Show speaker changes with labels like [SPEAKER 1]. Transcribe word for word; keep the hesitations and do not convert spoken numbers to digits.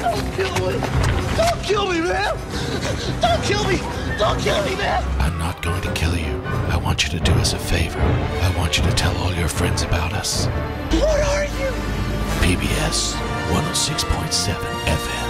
[SPEAKER 1] Don't kill me! Don't kill me, man! Don't kill me! Don't kill me, man!
[SPEAKER 2] I'm not going to kill you. I want you to do us a favor. I want you to tell all your friends about us.
[SPEAKER 1] What are you?
[SPEAKER 2] P B S one oh six point seven F M.